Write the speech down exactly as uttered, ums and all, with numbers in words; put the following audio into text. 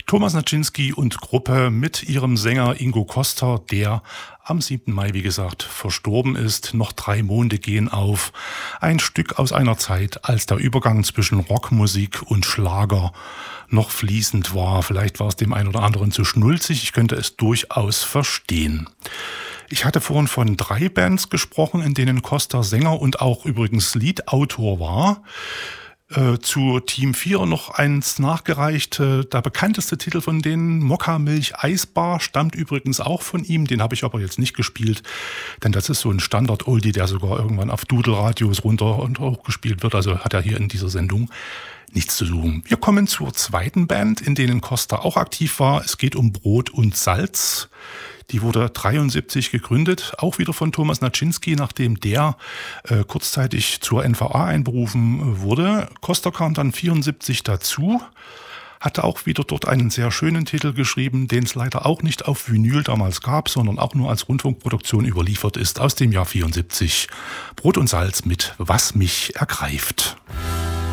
Thomas Naczynski und Gruppe mit ihrem Sänger Ingo Koster, der am siebten Mai, wie gesagt, verstorben ist. Noch drei Monde gehen auf. Ein Stück aus einer Zeit, als der Übergang zwischen Rockmusik und Schlager noch fließend war. Vielleicht war es dem einen oder anderen zu schnulzig. Ich könnte es durchaus verstehen. Ich hatte vorhin von drei Bands gesprochen, in denen Koster Sänger und auch übrigens Liedautor war. Äh, zu Team vier noch eins nachgereicht. Äh, der bekannteste Titel von denen, Mokka-Milch Eisbar, stammt übrigens auch von ihm. Den habe ich aber jetzt nicht gespielt, denn das ist so ein Standard-Oldie, der sogar irgendwann auf Doodle-Radios runter und hoch gespielt wird. Also hat er hier in dieser Sendung nichts zu suchen. Wir kommen zur zweiten Band, in denen Koster auch aktiv war. Es geht um Brot und Salz. Die wurde dreiundsiebzig gegründet, auch wieder von Thomas Naczynski, nachdem der äh, kurzzeitig zur N V A einberufen wurde. Koster kam dann vierundsiebzig dazu, hatte auch wieder dort einen sehr schönen Titel geschrieben, den es leider auch nicht auf Vinyl damals gab, sondern auch nur als Rundfunkproduktion überliefert ist, aus dem Jahr vierundsiebzig. Brot und Salz mit Was mich ergreift.